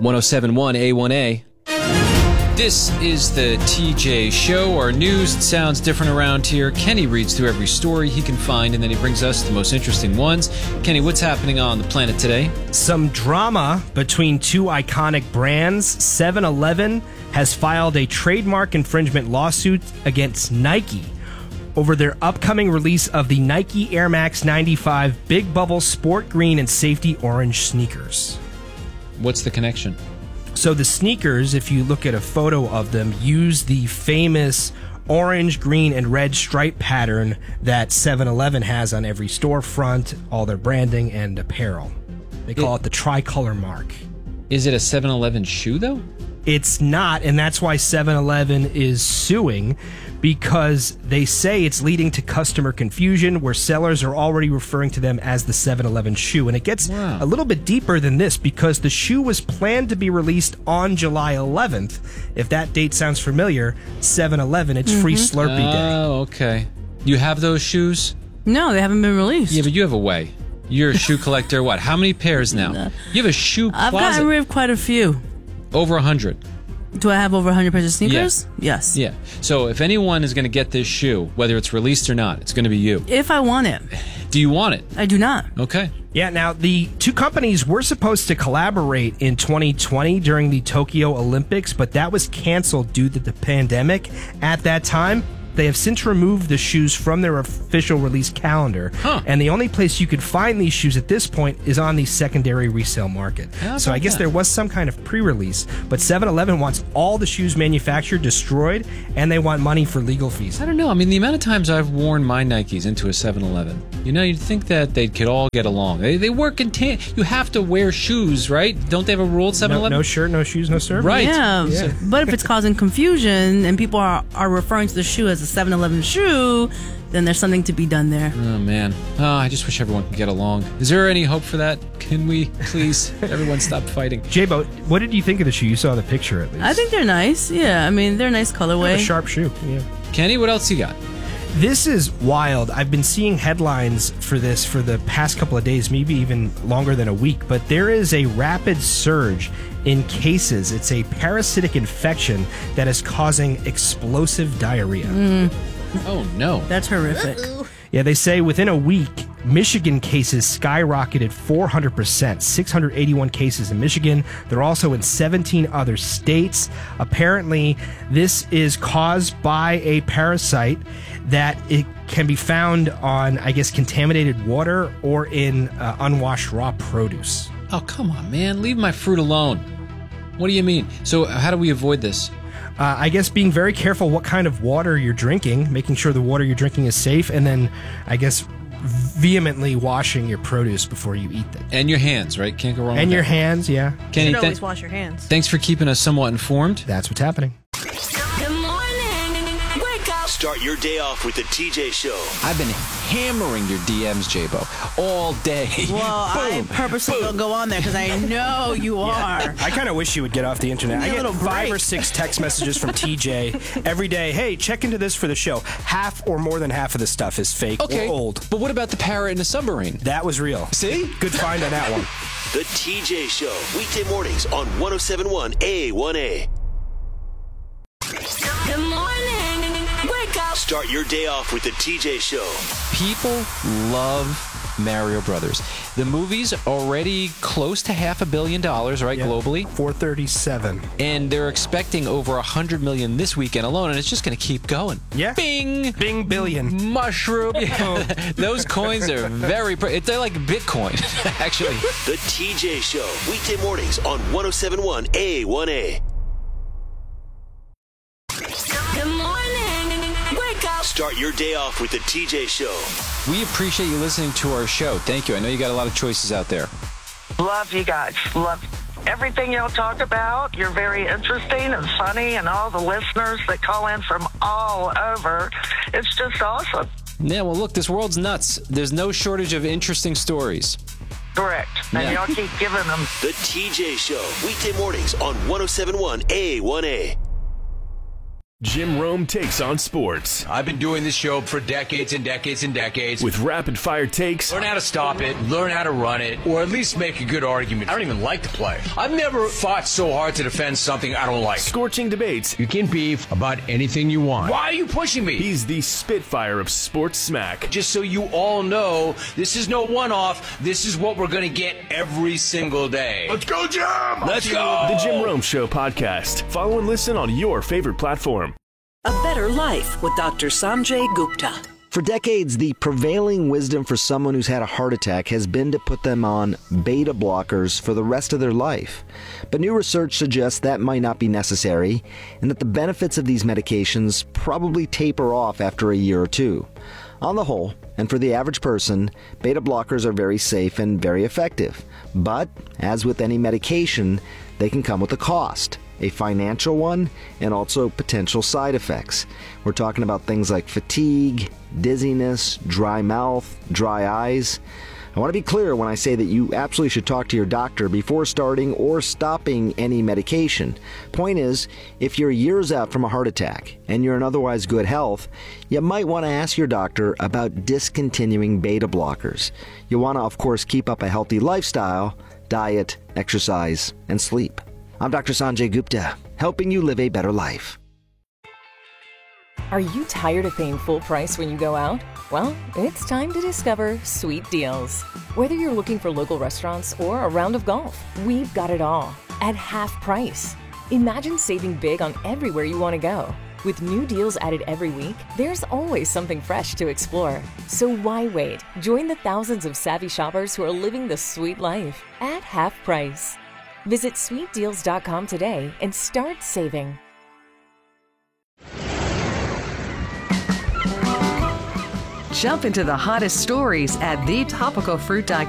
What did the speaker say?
1071 A1A. This is the TJ Show. Our news sounds different around here. Kenny reads through every story he can find, and then he brings us the most interesting ones. Kenny, what's happening on the planet today? Some drama between two iconic brands. 7-Eleven has filed a trademark infringement lawsuit against Nike over their upcoming release of the Nike Air Max 95 Big Bubble Sport Green and Safety Orange sneakers. What's the connection? So the sneakers, if you look at a photo of them, use the famous orange, green, and red stripe pattern that 7-Eleven has on every storefront, all their branding and apparel. They call it the tricolor mark. Is it a 7-Eleven shoe, though? It's not, and that's why 7-Eleven is suing, because they say it's leading to customer confusion where sellers are already referring to them as the 7-Eleven shoe. And it gets a little bit deeper than this, because the shoe was planned to be released on July 11th. If that date sounds familiar, 7-Eleven, it's Free Slurpee Day. Oh, okay. You have those shoes? No, they haven't been released. Yeah, but you have a way. You're a shoe collector. What? How many pairs now? You have a shoe closet. I've gotten rid of quite a few. Over 100. Do I have over 100 pairs of sneakers? Yes. Yeah. So if anyone is going to get this shoe, whether it's released or not, it's going to be you. If I want it. Do you want it? I do not. Okay. Yeah, now the two companies were supposed to collaborate in 2020 during the Tokyo Olympics, but that was canceled due to the pandemic at that time. They have since removed the shoes from their official release calendar, and the only place you could find these shoes at this point is on the secondary resale market. So I guess there was some kind of pre-release, but 7-Eleven wants all the shoes manufactured destroyed, and they want money for legal fees. I don't know. I mean, the amount of times I've worn my Nikes into a 7-Eleven, you know, you'd think that they could all get along. They work in you have to wear shoes, right? Don't they have a rule at 7-Eleven? No shirt, no shoes, no service. Right. Yeah. But if it's causing confusion and people are referring to the shoe as a 7-Eleven shoe, then there's something to be done there. Oh, man. Oh, I just wish everyone could get along. Is there any hope for that? Can we, please, everyone stop fighting? J-Bo, what did you think of the shoe? You saw the picture, at least. I think they're nice. Yeah, I mean, they're a nice colorway. A sharp shoe, yeah. Kenny, what else you got? This is wild. I've been seeing headlines for this for the past couple of days, maybe even longer than a week, but there is a rapid surge in cases. It's a parasitic infection that is causing explosive diarrhea. Oh, no. That's horrific. Yeah, they say within a week, Michigan cases skyrocketed 400%, 681 cases in Michigan. They're also in 17 other states. Apparently, this is caused by a parasite that it can be found on, I guess, contaminated water or in unwashed raw produce. Oh, come on, man. Leave my fruit alone. What do you mean? So how do we avoid this? I guess being very careful what kind of water you're drinking, making sure the water you're drinking is safe, and then, I guess, vehemently washing your produce before you eat it. And your hands, right? Can't go wrong And with your that. hands, yeah. Kenny, You should always wash your hands. thanks for keeping us somewhat informed. That's what's happening. Good morning. Wake up. Start your day off with the TJ Show. I've been hammering your DMs, J-Bo, all day. Well, I purposely don't go on there because I know you are. I kind of wish you would get off the internet. I Give me a get little 5 or break. 6 text messages from TJ every day. Hey, check into this for the show. Half or more than half of the stuff is fake or old. But what about the parrot in the submarine? That was real. See? Good find on that one. The TJ Show. Weekday mornings on 1071 A1A. Good morning. Wake up. Start your day off with the TJ Show. People love Mario Brothers. The movie's already close to $500 million, right, globally? 437. And they're expecting over 100 million this weekend alone, and it's just going to keep going. Yeah. Bing! Bing billion. Mushroom. Yeah. Those coins are very... They're like Bitcoin, actually. The TJ Show. Weekday mornings on 1071 A1A. Good morning. Wake up. Start your day off with the TJ Show. We appreciate you listening to our show. Thank you. I know you got a lot of choices out there. Love you guys. Love everything y'all talk about. You're very interesting and funny, and all the listeners that call in from all over. It's just awesome. Yeah, well, look, this world's nuts. There's no shortage of interesting stories. Correct. And y'all keep giving them. The TJ Show. Weekday mornings on 1071 A1A. Jim Rome takes on sports I've been doing this show for decades and decades and decades. with rapid-fire takes, Learn how to stop it, learn how to run it, or at least make a good argument. I don't even like to play. I've never fought so hard to defend something I don't like. scorching debates. You can beef about anything you want. Why are you pushing me? He's the Spitfire of sports smack. Just so you all know, this is no one-off. This is what we're going to get every single day. Let's go, Jim! Let's go! The Jim Rome Show podcast. Follow and listen on your favorite platform. A Better Life with Dr. Sanjay Gupta. For decades, the prevailing wisdom for someone who's had a heart attack has been to put them on beta blockers for the rest of their life. But new research suggests that might not be necessary, and that the benefits of these medications probably taper off after a year or two. On the whole, and for the average person, beta blockers are very safe and very effective. But, as with any medication, they can come with a cost. A financial one, and also potential side effects. We're talking about things like fatigue, dizziness, dry mouth, dry eyes. I want to be clear when I say that you absolutely should talk to your doctor before starting or stopping any medication. Point is, if you're years out from a heart attack and you're in otherwise good health, you might want to ask your doctor about discontinuing beta blockers. You want to, of course, keep up a healthy lifestyle, diet, exercise, and sleep. I'm Dr. Sanjay Gupta, helping you live a better life. Are you tired of paying full price when you go out? Well, it's time to discover Sweet Deals. Whether you're looking for local restaurants or a round of golf, we've got it all at half price. Imagine saving big on everywhere you want to go. With new deals added every week, there's always something fresh to explore. So why wait? Join the thousands of savvy shoppers who are living the sweet life at half price. Visit sweetdeals.com today and start saving. Jump into the hottest stories at thetopicalfruit.com.